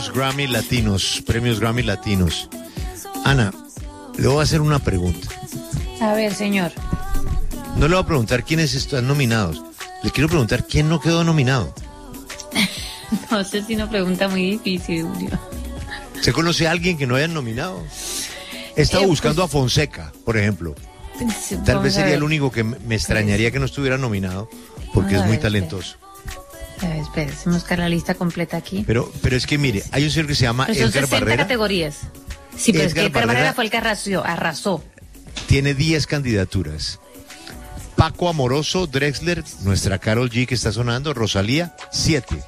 Grammy Latinos, premios Grammy Latinos. Ana, le voy a hacer una pregunta. A ver, señor. No le voy a preguntar quiénes están nominados. Le quiero preguntar quién no quedó nominado. No sé si una pregunta muy difícil, Julio. ¿Se conoce a alguien que no hayan nominado? He estado buscando a Fonseca, por ejemplo. Tal vez sería el único que me extrañaría que no estuviera nominado, porque es muy talentoso. Espera, se buscar la lista completa aquí. Pero es que mire, hay un señor que se llama Pero son Edgar 60 Barrera. categorías. Sí, pero es que Edgar Barrera fue el que arrasó. Tiene 10 candidaturas. Paco Amoroso, Drexler, nuestra Karol G que está sonando, Rosalía, 7.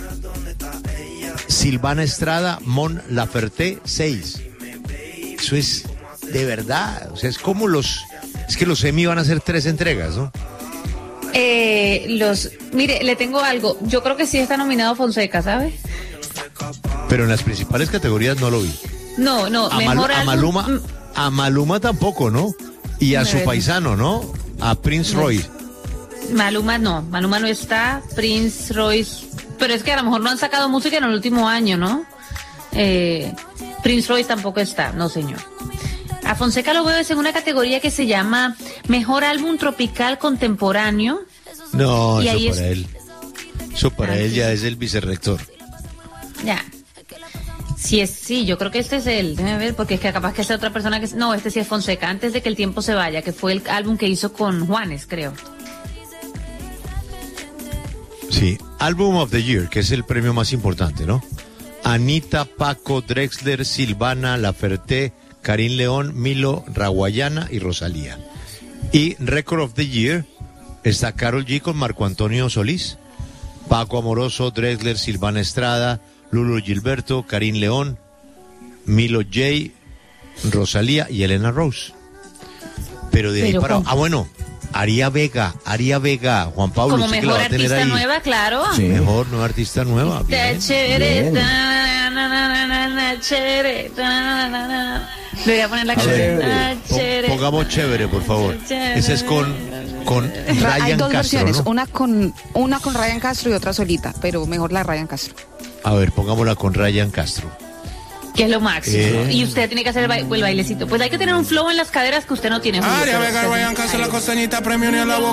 Silvana Estrada, Mon Laferte, 6. Eso es de verdad, o sea, es como es que los Emmy van a hacer 3 entregas, ¿no? Mire, le tengo algo, yo creo que sí está nominado Fonseca, ¿sabe? Pero en las principales categorías no lo vi. No, mejor a Maluma tampoco, ¿no? Y a su paisano, ¿no? A Prince Royce. Maluma no está, Prince Royce, pero es que a lo mejor no han sacado música en el último año, ¿no? Prince Royce tampoco está, no señor. A Fonseca lo veo en una categoría que se llama Mejor Álbum Tropical Contemporáneo. No, eso para él. Eso para él ya es el vicerrector. Ya. Sí, yo creo que este es él. Déjame ver, porque es que capaz que es otra persona que... No, este sí es Fonseca, antes de que el tiempo se vaya, que fue el álbum que hizo con Juanes, creo. Sí, Album of the Year, que es el premio más importante, ¿no? Anita, Paco, Drexler, Silvana, Laferte, Karim León, Milo, Raguayana y Rosalía. Y Record of the Year está Karol G con Marco Antonio Solís, Paco Amoroso, Drexler, Silvana Estrada, Lulo Gilberto, Karim León, Milo J, Rosalía y Elena Rose. Pero de ahí para... bueno, Aria Vega, Juan Pablo. Como mejor artista nueva, claro. Sí. Mejor nueva artista nueva. Bien. Chévere, chévere. Le voy a poner la canción. Pongamos chévere, por favor. Esa es con Ryan Hay dos Castro, versiones, ¿no? una con Ryan Castro y otra solita, pero mejor la Ryan Castro. A ver, pongámosla con Ryan Castro. Que es lo máximo. Y usted tiene que hacer el bailecito. Pues hay que tener un flow en las caderas que usted no tiene. Aria Vega, Ryan Castro, la costeñita, premio ni a la boca.